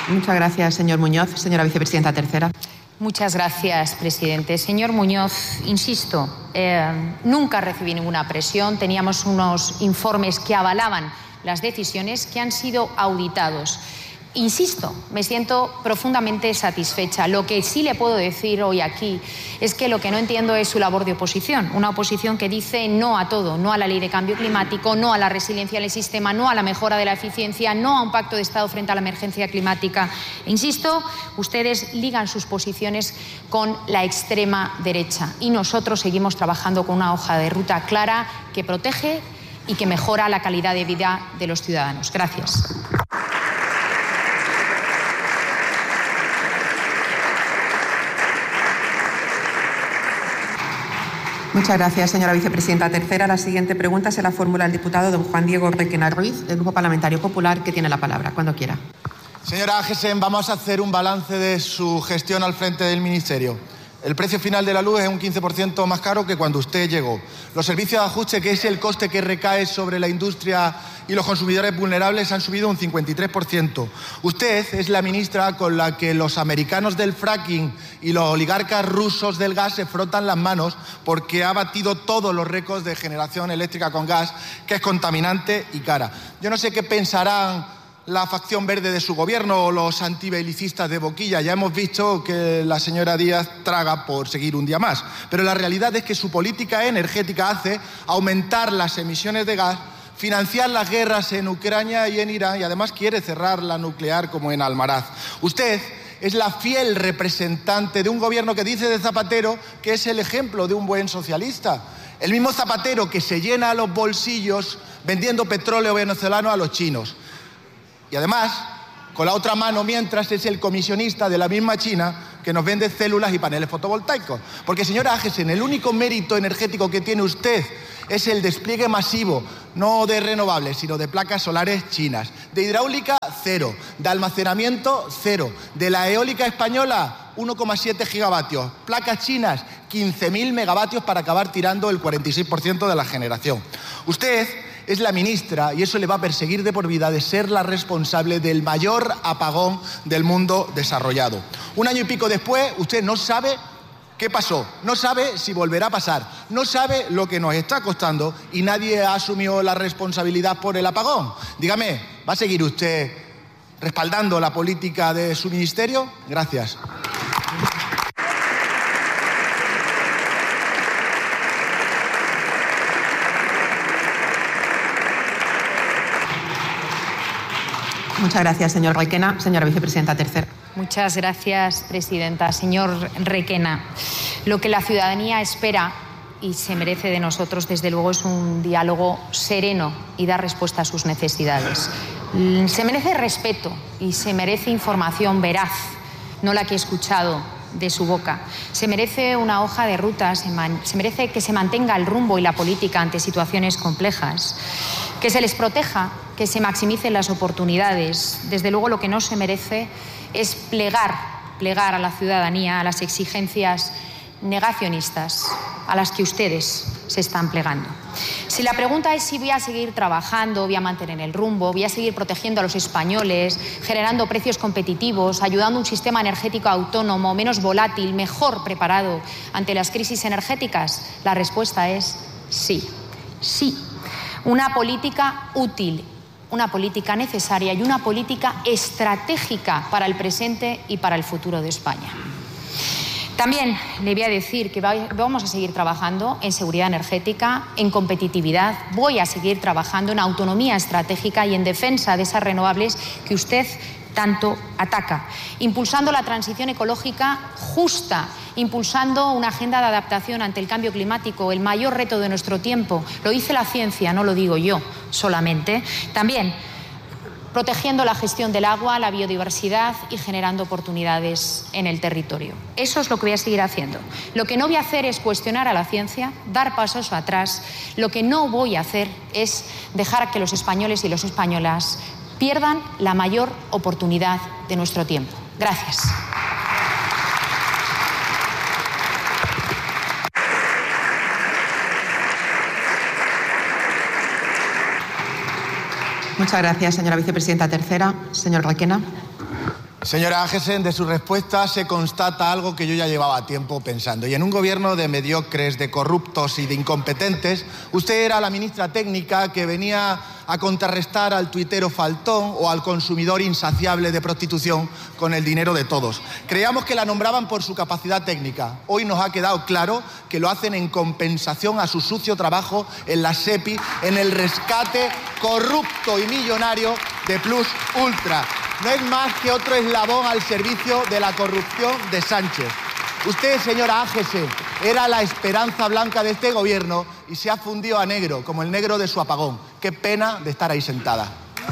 Muchas gracias, señor Muñoz. Señora vicepresidenta tercera. Muchas gracias, presidente. Señor Muñoz, insisto, nunca recibí ninguna presión. Teníamos unos informes que avalaban las decisiones que han sido auditados. Insisto, me siento profundamente satisfecha. Lo que sí le puedo decir hoy aquí es que lo que no entiendo es su labor de oposición. Una oposición que dice no a todo, no a la ley de cambio climático, no a la resiliencia del sistema, no a la mejora de la eficiencia, no a un pacto de Estado frente a la emergencia climática. Insisto, ustedes ligan sus posiciones con la extrema derecha y nosotros seguimos trabajando con una hoja de ruta clara que protege y que mejora la calidad de vida de los ciudadanos. Gracias. Muchas gracias, señora vicepresidenta tercera. La siguiente pregunta se la formula el diputado don Juan Diego Requena Ruiz, del Grupo Parlamentario Popular, que tiene la palabra, cuando quiera. Señora Agesen, vamos a hacer un balance de su gestión al frente del Ministerio. El precio final de la luz es un 15% más caro que cuando usted llegó. Los servicios de ajuste, que es el coste que recae sobre la industria y los consumidores vulnerables, han subido un 53%. Usted es la ministra con la que los americanos del fracking y los oligarcas rusos del gas se frotan las manos porque ha batido todos los récords de generación eléctrica con gas, que es contaminante y cara. Yo no sé qué pensarán la facción verde de su gobierno o los antibelicistas de boquilla. Ya hemos visto que la señora Díaz traga por seguir un día más. Pero la realidad es que su política energética hace aumentar las emisiones de gas, financiar las guerras en Ucrania y en Irán, y además quiere cerrar la nuclear como en Almaraz. Usted es la fiel representante de un gobierno que dice de Zapatero que es el ejemplo de un buen socialista. El mismo Zapatero que se llena los bolsillos vendiendo petróleo venezolano a los chinos. Y además, con la otra mano, mientras, es el comisionista de la misma China que nos vende células y paneles fotovoltaicos. Porque, señora Agesen, el único mérito energético que tiene usted es el despliegue masivo, no de renovables, sino de placas solares chinas. De hidráulica, 0. De almacenamiento, 0. De la eólica española, 1,7 gigavatios. Placas chinas, 15.000 megavatios para acabar tirando el 46% de la generación. Usted es la ministra, y eso le va a perseguir de por vida, de ser la responsable del mayor apagón del mundo desarrollado. Un año y pico después, usted no sabe qué pasó, no sabe si volverá a pasar, no sabe lo que nos está costando y nadie ha asumido la responsabilidad por el apagón. Dígame, ¿va a seguir usted respaldando la política de su ministerio? Gracias. Muchas gracias, señor Requena. Señora vicepresidenta tercera. Muchas gracias, presidenta. Señor Requena, lo que la ciudadanía espera y se merece de nosotros, desde luego, es un diálogo sereno y dar respuesta a sus necesidades. Se merece respeto y se merece información veraz, no la que he escuchado de su boca. Se merece una hoja de ruta, se merece que se mantenga el rumbo y la política ante situaciones complejas, que se les proteja, que se maximicen las oportunidades. Desde luego, lo que no se merece es plegar a la ciudadanía a las exigencias negacionistas a las que ustedes se están plegando. Si la pregunta es si voy a seguir trabajando, voy a mantener el rumbo, voy a seguir protegiendo a los españoles, generando precios competitivos, ayudando a un sistema energético autónomo, menos volátil, mejor preparado ante las crisis energéticas, la respuesta es sí, sí. Una política útil, una política necesaria y una política estratégica para el presente y para el futuro de España. También le voy a decir que vamos a seguir trabajando en seguridad energética, en competitividad, voy a seguir trabajando en autonomía estratégica y en defensa de esas renovables que usted tanto ataca, impulsando la transición ecológica justa, impulsando una agenda de adaptación ante el cambio climático, el mayor reto de nuestro tiempo. Lo dice la ciencia, no lo digo yo solamente. También protegiendo la gestión del agua, la biodiversidad y generando oportunidades en el territorio. Eso es lo que voy a seguir haciendo. Lo que no voy a hacer es cuestionar a la ciencia, dar pasos atrás. Lo que no voy a hacer es dejar que los españoles y las españolas pierdan la mayor oportunidad de nuestro tiempo. Gracias. Muchas gracias, señora vicepresidenta tercera. Señor Requena. Señora Ángesen, de su respuesta se constata algo que yo ya llevaba tiempo pensando. Y en un gobierno de mediocres, de corruptos y de incompetentes, usted era la ministra técnica que venía a contrarrestar al tuitero faltón o al consumidor insaciable de prostitución con el dinero de todos. Creíamos que la nombraban por su capacidad técnica. Hoy nos ha quedado claro que lo hacen en compensación a su sucio trabajo en la SEPI, en el rescate corrupto y millonario de Plus Ultra. No es más que otro eslabón al servicio de la corrupción de Sánchez. Usted, señora Ángesen, era la esperanza blanca de este gobierno y se ha fundido a negro, como el negro de su apagón. Qué pena de estar ahí sentada.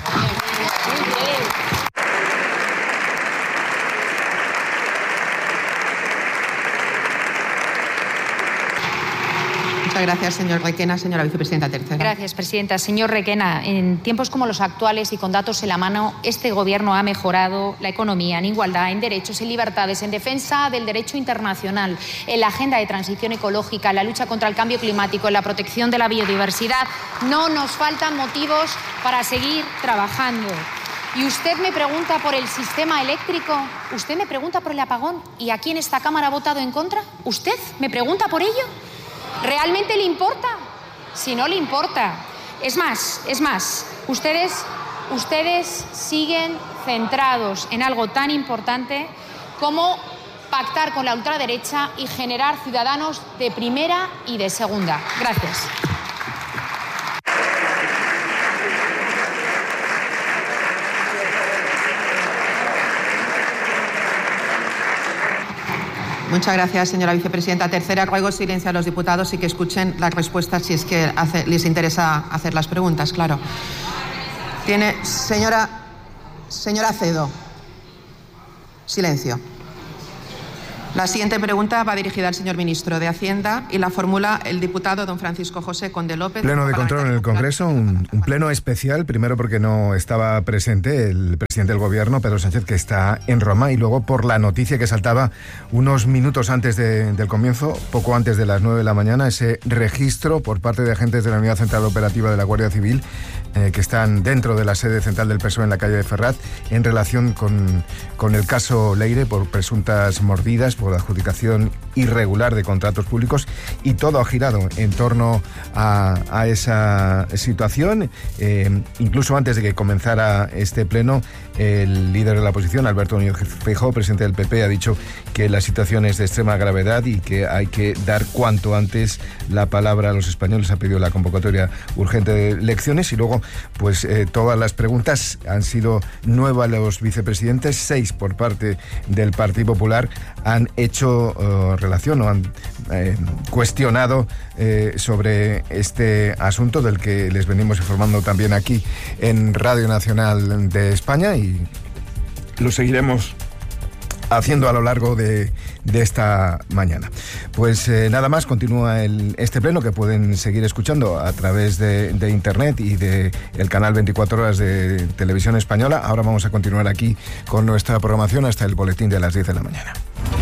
Muchas gracias, señor Requena. Señora vicepresidenta tercera. Gracias, presidenta. Señor Requena, en tiempos como los actuales y con datos en la mano, este Gobierno ha mejorado la economía en igualdad, en derechos, en libertades, en defensa del derecho internacional, en la agenda de transición ecológica, en la lucha contra el cambio climático, en la protección de la biodiversidad. No nos faltan motivos para seguir trabajando. Y usted me pregunta por el sistema eléctrico, usted me pregunta por el apagón, ¿y aquí en esta Cámara ha votado en contra? ¿Usted me pregunta por ello? ¿Realmente le importa? Si no le importa. Es más, ustedes siguen centrados en algo tan importante como pactar con la ultraderecha y generar ciudadanos de primera y de segunda. Gracias. Muchas gracias, señora vicepresidenta tercera. Ruego silencio a los diputados y que escuchen las respuestas si es que les interesa hacer las preguntas, claro. Señora Acedo. Silencio. La siguiente pregunta va dirigida al señor ministro de Hacienda y la formula el diputado don Francisco José Conde López. Pleno de control en el Congreso, un pleno especial, primero porque no estaba presente el presidente del Gobierno, Pedro Sánchez, que está en Roma, y luego por la noticia que saltaba unos minutos antes del comienzo, poco antes de las 9 de la mañana, ese registro por parte de agentes de la Unidad Central Operativa de la Guardia Civil que están dentro de la sede central del PSOE en la calle de Ferraz en relación con el caso Leire por presuntas mordidas, por adjudicación irregular de contratos públicos, y todo ha girado en torno a esa situación. Incluso antes de que comenzara este pleno, el líder de la oposición, Alberto Núñez Feijóo, presidente del PP, ha dicho que la situación es de extrema gravedad y que hay que dar cuanto antes la palabra a los españoles. Ha pedido la convocatoria urgente de elecciones y luego pues todas las preguntas han sido 9 a los vicepresidentes, 6 por parte del Partido Popular han hecho relación o han cuestionado sobre este asunto del que les venimos informando también aquí en Radio Nacional de España, y lo seguiremos haciendo a lo largo de esta mañana. Pues nada más, continúa este pleno que pueden seguir escuchando a través de internet y del canal 24 horas de Televisión Española. Ahora vamos a continuar aquí con nuestra programación hasta el boletín de las 10 de la mañana.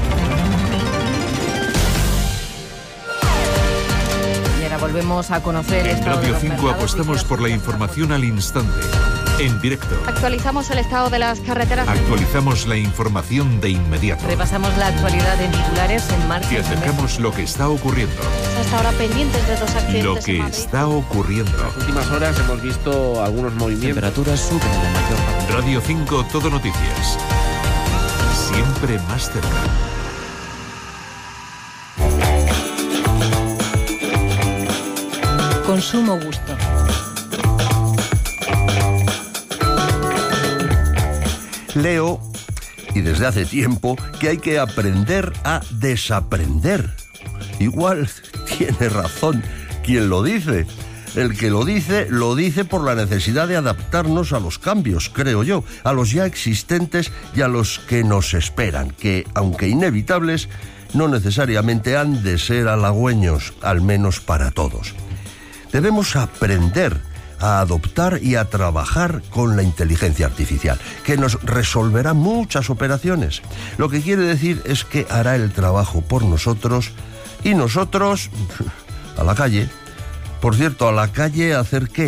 Y ahora volvemos a conocer... En Radio 5 apostamos por la información al instante. En directo. Actualizamos el estado de las carreteras. Actualizamos la información de inmediato. Repasamos la actualidad en titulares en marcha. Y acercamos lo que está ocurriendo. Hasta ahora pendientes de 2 accidentes. Lo que está ocurriendo. En las últimas horas hemos visto algunos movimientos. Temperaturas suben en la mayor parte. Radio 5 Todo Noticias. Siempre más cerca. Consumo gusto. Leo, y desde hace tiempo, que hay que aprender a desaprender. Igual tiene razón quien lo dice. El que lo dice por la necesidad de adaptarnos a los cambios, creo yo, a los ya existentes y a los que nos esperan, que, aunque inevitables, no necesariamente han de ser halagüeños, al menos para todos. Debemos aprender a adoptar y a trabajar con la inteligencia artificial, que nos resolverá muchas operaciones. Lo que quiere decir es que hará el trabajo por nosotros y nosotros a la calle. Por cierto, ¿a la calle hacer qué?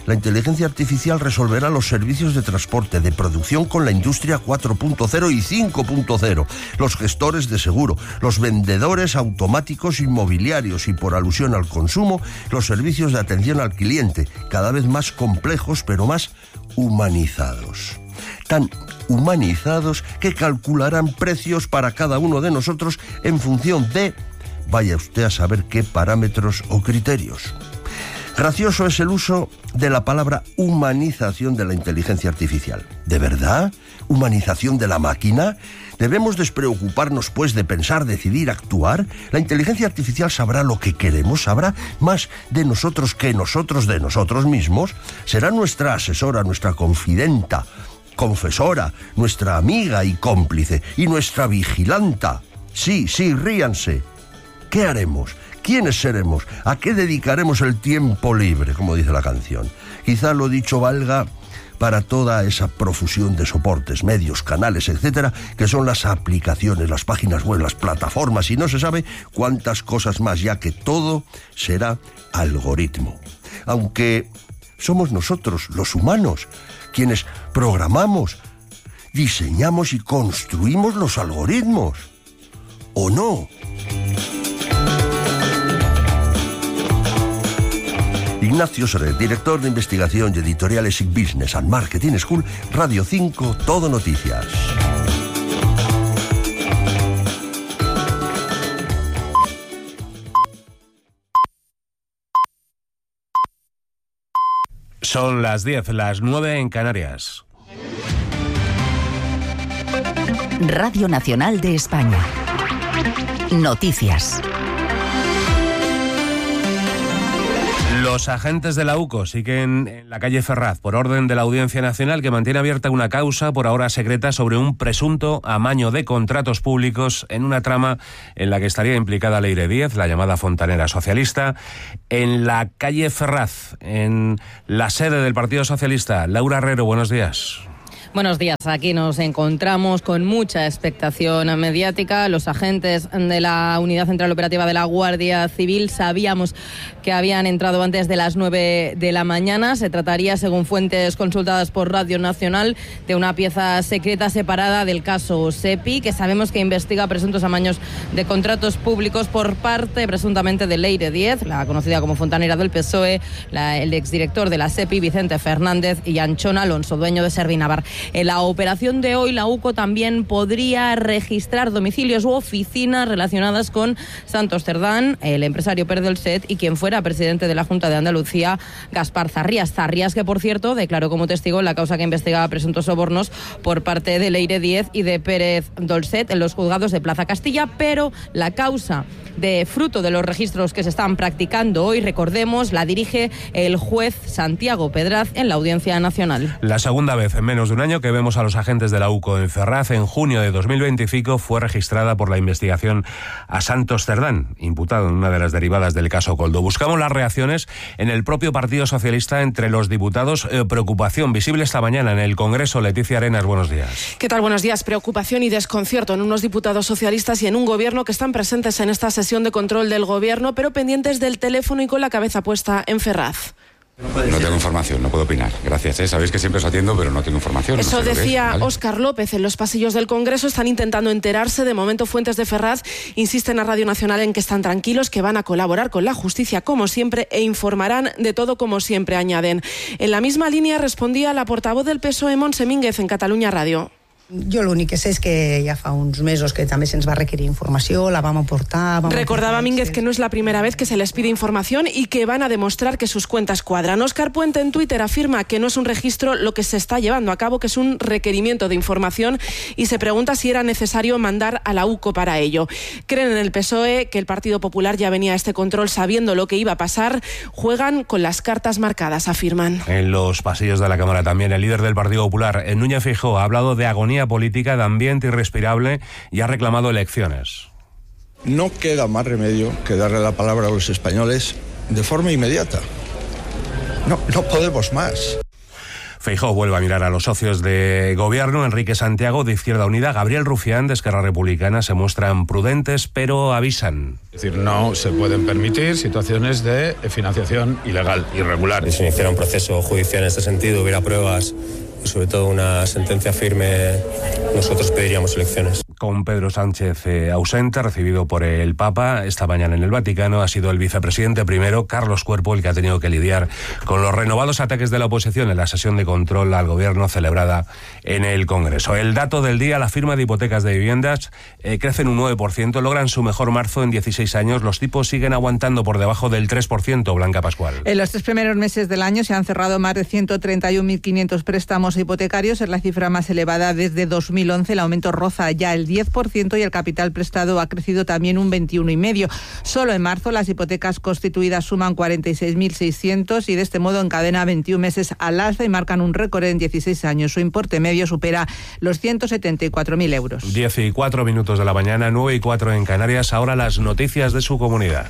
La inteligencia artificial resolverá los servicios de transporte, de producción con la industria 4.0 y 5.0, los gestores de seguro, los vendedores automáticos inmobiliarios y, por alusión al consumo, los servicios de atención al cliente, cada vez más complejos pero más humanizados. Tan humanizados que calcularán precios para cada uno de nosotros en función de, vaya usted a saber qué parámetros o criterios. Gracioso es el uso de la palabra humanización de la inteligencia artificial. ¿De verdad? ¿Humanización de la máquina? ¿Debemos despreocuparnos, pues, de pensar, decidir, actuar? ¿La inteligencia artificial sabrá lo que queremos? ¿Sabrá más de nosotros que nosotros de nosotros mismos? ¿Será nuestra asesora, nuestra confidenta, confesora, nuestra amiga y cómplice, y nuestra vigilanta? Sí, ríanse. ¿Qué haremos? ¿Quiénes seremos? ¿A qué dedicaremos el tiempo libre, como dice la canción? Quizá lo dicho valga para toda esa profusión de soportes, medios, canales, etcétera, que son las aplicaciones, las páginas web, las plataformas, y no se sabe cuántas cosas más, ya que todo será algoritmo. Aunque somos nosotros, los humanos, quienes programamos, diseñamos y construimos los algoritmos. ¿O no? Ignacio Serret, director de investigación y editoriales SIC Business and Marketing School, Radio 5, Todo Noticias. Son las 10, las 9 en Canarias. Radio Nacional de España. Noticias. Los agentes de la UCO siguen en la calle Ferraz por orden de la Audiencia Nacional, que mantiene abierta una causa por ahora secreta sobre un presunto amaño de contratos públicos en una trama en la que estaría implicada Leire Díez, la llamada fontanera socialista. En la calle Ferraz, en la sede del Partido Socialista. Laura Herrero, buenos días. Buenos días, aquí nos encontramos con mucha expectación mediática. Los agentes de la Unidad Central Operativa de la Guardia Civil sabíamos que habían entrado antes de las 9 de la mañana. Se trataría, según fuentes consultadas por Radio Nacional, de una pieza secreta separada del caso SEPI, que sabemos que investiga presuntos amaños de contratos públicos por parte, presuntamente, de Leire Díez, la conocida como fontanera del PSOE, el exdirector de la SEPI, Vicente Fernández, y Anchón Alonso, dueño de Servinavar. En la operación de hoy, la UCO también podría registrar domicilios u oficinas relacionadas con Santos Cerdán, el empresario Pere del Set, y quien fuera presidente de la Junta de Andalucía, Gaspar Zarrías. Zarrías, que, por cierto, declaró como testigo en la causa que investigaba presuntos sobornos por parte de Leire Díez y de Pérez Dolcet en los juzgados de Plaza Castilla, pero la causa, de fruto de los registros que se están practicando hoy, recordemos, la dirige el juez Santiago Pedraz en la Audiencia Nacional. La segunda vez en menos de un año que vemos a los agentes de la UCO en Ferraz. En junio de 2025 fue registrada por la investigación a Santos Cerdán, imputado en una de las derivadas del caso Coldo. Buscamos las reacciones en el propio Partido Socialista entre los diputados. Preocupación visible esta mañana en el Congreso. Leticia Arenas, buenos días. ¿Qué tal? Buenos días. Preocupación y desconcierto en unos diputados socialistas y en un gobierno que están presentes en esta sesión de control del gobierno, pero pendientes del teléfono y con la cabeza puesta en Ferraz. No tengo información, no puedo opinar. Gracias, sabéis que siempre os atiendo, pero no tengo información. Eso no sé decía ¿vale? Óscar López en los pasillos del Congreso. Están intentando enterarse. De momento, fuentes de Ferraz insisten a Radio Nacional en que están tranquilos, que van a colaborar con la justicia como siempre e informarán de todo como siempre, añaden. En la misma línea respondía la portavoz del PSOE, Montse Mínguez, en Catalunya Radio. Jo l'únic que sé és que ja fa uns mesos que també se'ns va requerir informació, la vam aportar... Recordaba Mínguez que no es la primera vez que se les pide información y que van a demostrar que sus cuentas cuadran. Óscar Puente en Twitter afirma que no es un registro lo que se está llevando a cabo, que es un requerimiento de información, y se pregunta si era necesario mandar a la UCO para ello. Creen en el PSOE que el Partido Popular ya venía a este control sabiendo lo que iba a pasar. Juegan con las cartas marcadas, afirman. En los pasillos de la Cámara también el líder del Partido Popular, Núñez Feijóo, ha hablado de agonía política, de ambiente irrespirable, y ha reclamado elecciones. No queda más remedio que darle la palabra a los españoles de forma inmediata. No podemos más. Feijóo vuelve a mirar a los socios de gobierno. Enrique Santiago, de Izquierda Unida, Gabriel Rufián, de Esquerra Republicana, se muestran prudentes, pero avisan. Es decir, no se pueden permitir situaciones de financiación ilegal, irregular. Si se iniciara un proceso judicial en este sentido, hubiera pruebas y sobre todo una sentencia firme, nosotros pediríamos elecciones. Con Pedro Sánchez ausente, recibido por el Papa esta mañana en el Vaticano, ha sido el vicepresidente primero, Carlos Cuerpo, el que ha tenido que lidiar con los renovados ataques de la oposición en la sesión de control al gobierno celebrada en el Congreso. El dato del día: la firma de hipotecas de viviendas crece en un 9%, logran su mejor marzo en 16 años. Los tipos siguen aguantando por debajo del 3%, Blanca Pascual. En los 3 primeros meses del año se han cerrado más de 131.500 préstamos hipotecarios, es la cifra más elevada desde 2011. El aumento roza ya el 10% y el capital prestado ha crecido también un 21,5%. Solo en marzo las hipotecas constituidas suman 46.600 y de este modo encadena 21 meses al alza y marcan un récord en 16 años. Su importe medio supera los 174.000 euros. 14 minutos de la mañana, 9:04 en Canarias. Ahora las noticias de su comunidad.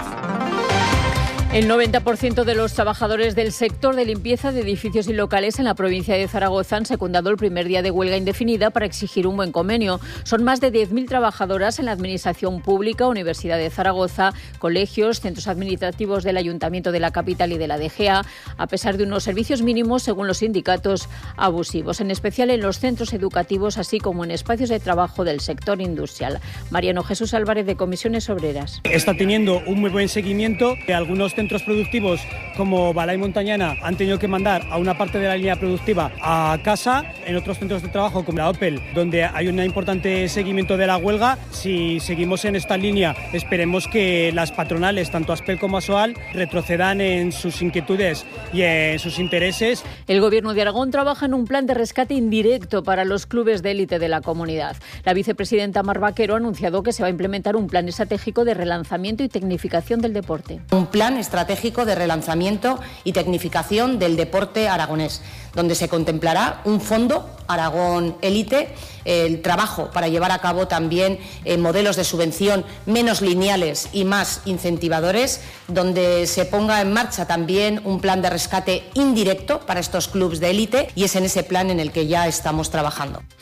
El 90% de los trabajadores del sector de limpieza de edificios y locales en la provincia de Zaragoza han secundado el primer día de huelga indefinida para exigir un buen convenio. Son más de 10.000 trabajadoras en la Administración Pública, Universidad de Zaragoza, colegios, centros administrativos del Ayuntamiento de la capital y de la DGA, a pesar de unos servicios mínimos, según los sindicatos, abusivos, en especial en los centros educativos, así como en espacios de trabajo del sector industrial. Mariano Jesús Álvarez, de Comisiones Obreras. Está teniendo un muy buen seguimiento. Algunos centros productivos como Balay Montañana han tenido que mandar a una parte de la línea productiva a casa. En otros centros de trabajo como la Opel, donde hay un importante seguimiento de la huelga, si seguimos en esta línea, esperemos que las patronales, tanto Aspel como Asoal, retrocedan en sus inquietudes y en sus intereses. El Gobierno de Aragón trabaja en un plan de rescate indirecto para los clubes de élite de la comunidad. La vicepresidenta Mar Vaquero ha anunciado que se va a implementar un plan estratégico de relanzamiento y tecnificación del deporte. Un plan estratégico de relanzamiento y tecnificación del deporte aragonés, donde se contemplará un fondo Aragón Élite, el trabajo para llevar a cabo también modelos de subvención menos lineales y más incentivadores, donde se ponga en marcha también un plan de rescate indirecto para estos clubes de élite, y es en ese plan en el que ya estamos trabajando.